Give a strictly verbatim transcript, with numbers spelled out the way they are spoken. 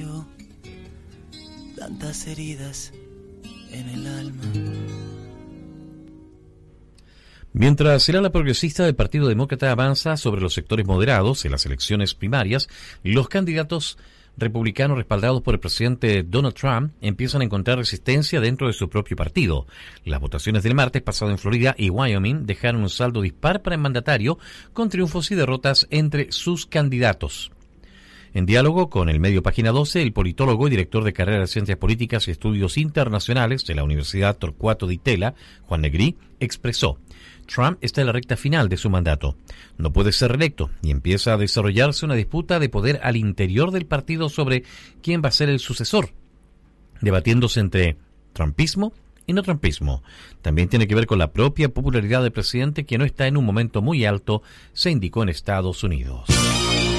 yo tantas heridas en el alma. Mientras el ala progresista del Partido Demócrata avanza sobre los sectores moderados en las elecciones primarias, los candidatos republicanos respaldados por el presidente Donald Trump empiezan a encontrar resistencia dentro de su propio partido. Las votaciones del martes pasado en Florida y Wyoming dejaron un saldo dispar para el mandatario, con triunfos y derrotas entre sus candidatos. En diálogo con el medio Página doce, el politólogo y director de carrera de Ciencias Políticas y Estudios Internacionales de la Universidad Torcuato Di Tella, Juan Negrí, expresó: Trump está en la recta final de su mandato. No puede ser reelecto y empieza a desarrollarse una disputa de poder al interior del partido sobre quién va a ser el sucesor, debatiéndose entre trumpismo y no trumpismo. También tiene que ver con la propia popularidad del presidente, que no está en un momento muy alto, se indicó en Estados Unidos.